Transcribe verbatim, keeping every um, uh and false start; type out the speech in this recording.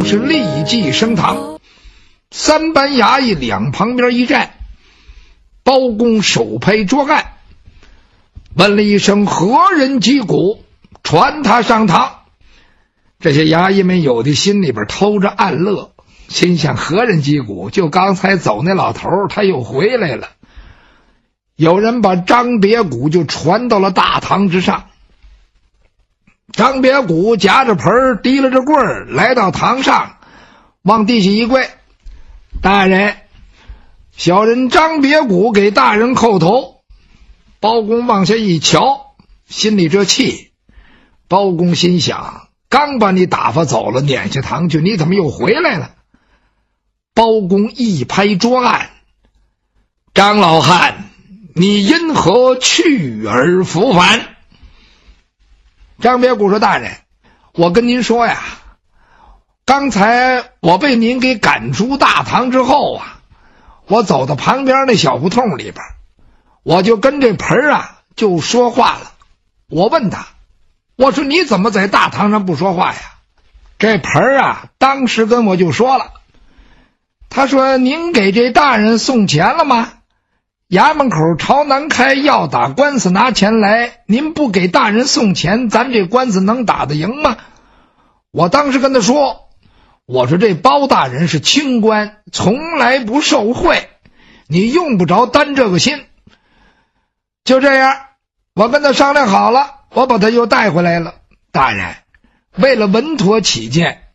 是立即升堂。三班衙役两旁边一站，包公手拍桌案，问了一声何人击鼓，传他上堂。这些衙役们有的心里边偷着暗乐，心想何人击鼓，就刚才走那老头他又回来了。有人把张别谷就传到了大堂之上。张别谷夹着盆提了着棍儿来到堂上，往地下一跪，大人，小人张别谷给大人叩头。包公往下一瞧，心里这气。包公心想，刚把你打发走了，撵下堂去，你怎么又回来了？包公一拍桌案，张老汉，你因何去而复返？张别谷说，大人，我跟您说呀，刚才我被您给赶出大堂之后啊，我走到旁边那小胡同里边，我就跟这盆啊就说话了。我问他，我说你怎么在大堂上不说话呀？这盆啊当时跟我就说了，他说，您给这大人送钱了吗？衙门口朝南开，要打官司拿钱来，您不给大人送钱，咱这官司能打得赢吗？我当时跟他说，我说这包大人是清官，从来不受贿，你用不着担这个心。就这样，我跟他商量好了，我把他又带回来了。大人，为了稳妥起见，